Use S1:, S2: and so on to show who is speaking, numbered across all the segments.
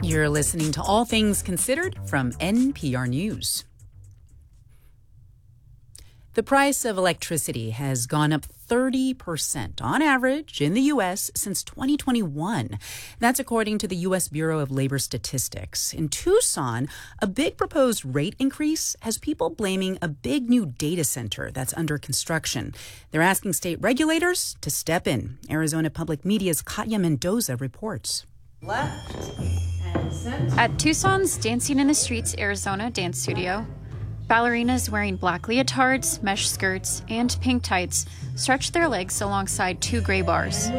S1: You're listening to All Things Considered from NPR News. The price of electricity has gone up 30% on average in the U.S. since 2021. That's according to the U.S. Bureau of Labor Statistics. In Tucson, a big proposed rate increase has people blaming a big new data center that's under construction. They're asking state regulators to step in. Arizona Public Media's Katya Mendoza reports.
S2: Left and center.
S3: At Tucson's Dancing in the Streets, Arizona dance studio, ballerinas wearing black leotards, mesh skirts, and pink tights stretch their legs alongside two gray bars.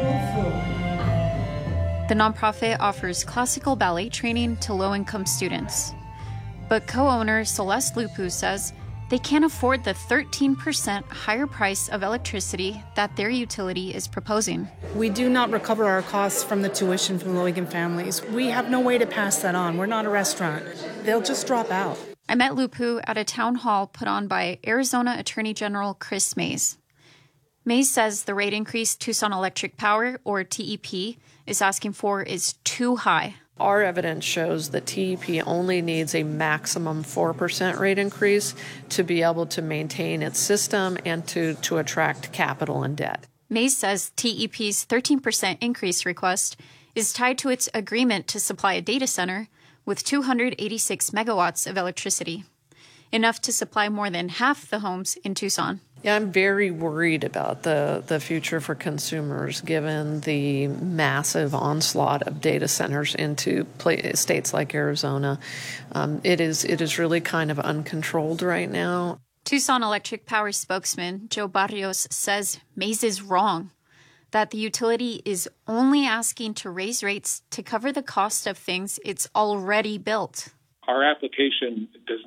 S3: The nonprofit offers classical ballet training to low-income students. But co-owner Celeste Lupu says they can't afford the 13% higher price of electricity that their utility is proposing.
S4: We do not recover our costs from the tuition from low-income families. We have no way to pass that on. We're not a restaurant. They'll just drop out.
S3: I met Lupu at a town hall put on by Arizona Attorney General Chris Mays. Mays says the rate increase Tucson Electric Power, or TEP, is asking for is too high.
S5: Our evidence shows that TEP only needs a maximum 4% rate increase to be able to maintain its system and to attract capital and debt.
S3: Mays says TEP's 13% increase request is tied to its agreement to supply a data center with 286 megawatts of electricity, enough to supply more than half the homes in Tucson.
S5: Yeah, I'm very worried about the future for consumers given the massive onslaught of data centers into states like Arizona. It is really kind of uncontrolled right now.
S3: Tucson Electric Power spokesman Joe Barrios says Mays is wrong, that the utility is only asking to raise rates to cover the cost of things it's already built.
S6: Our application does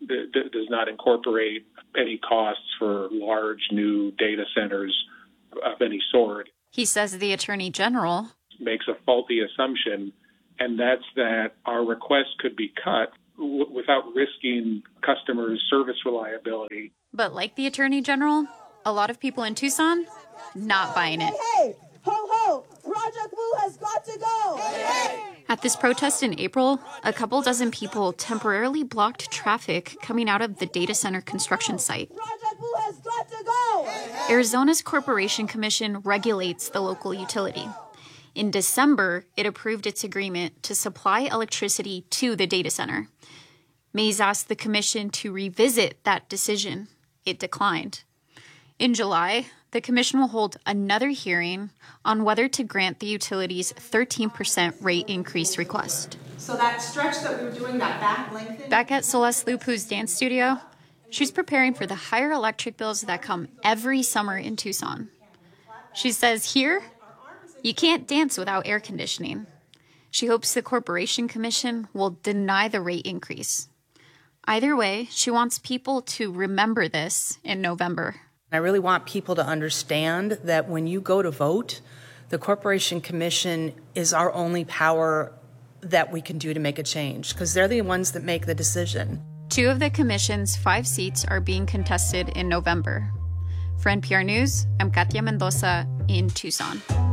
S6: not incorporate any costs for large new data centers of any sort.
S3: He says the Attorney General
S6: makes a faulty assumption, and that's that our request could be cut without risking customers' service reliability.
S3: But like the Attorney General, a lot of people in Tucson not buying it.
S7: Hey, ho, ho, Project Blue has got to go. Hey, hey.
S3: At this protest in April, a couple dozen people temporarily blocked traffic coming out of the data center construction site.
S7: Project Blue has got to go. Hey, hey.
S3: Arizona's Corporation Commission regulates the local utility. In December, it approved its agreement to supply electricity to the data center. Mays asked the commission to revisit that decision. It declined. In July, the commission will hold another hearing on whether to grant the utility's 13% rate increase request.
S2: So that stretch that we were doing, that back lengthening.
S3: Back at Celeste Lupu's dance studio, she's preparing for the higher electric bills that come every summer in Tucson. She says here, you can't dance without air conditioning. She hopes the Corporation Commission will deny the rate increase. Either way, she wants people to remember this in November.
S4: I really want people to understand that when you go to vote, the Corporation Commission is our only power that we can do to make a change, because they're the ones that make the decision.
S3: 2 of the commission's 5 seats are being contested in November. For NPR News, I'm Katya Mendoza in Tucson.